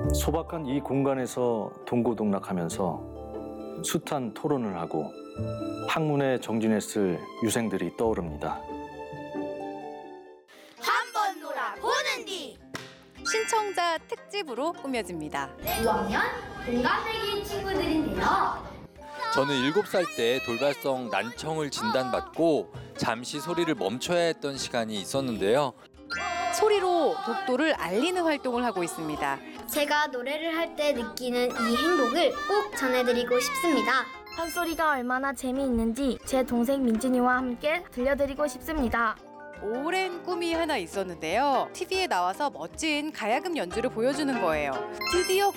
소박한 이 공간에서 동고동락하면서 숱한 토론을 하고 학문에 정진했을 유생들이 떠오릅니다. 한번 놀아보는 뒤 신청자 특집으로 꾸며집니다. 5학년 동갑내기 친구들인데요. 저는 7살 때 돌발성 난청을 진단받고 잠시 소리를 멈춰야 했던 시간이 있었는데요. 소리로 독도를 알리는 활동을 하고 있습니다. 제가 노래를 할 때 느끼는 이 행복을 꼭 전해드리고 싶습니다. 판소리가 얼마나 재미있는지 제 동생 민진이와 함께 들려드리고 싶습니다. 오랜 꿈이 하나 있었는데요. TV에 나와서 멋진 가야금 연주를 보여주는 거예요. 드디어